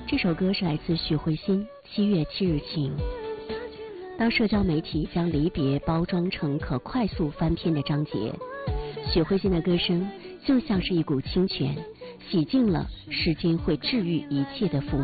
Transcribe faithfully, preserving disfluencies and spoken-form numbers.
这首歌是来自许慧欣《七月七日晴》。当社交媒体将离别包装成可快速翻篇的章节，许慧欣的歌声就像是一股清泉，洗净了世间会治愈一切的负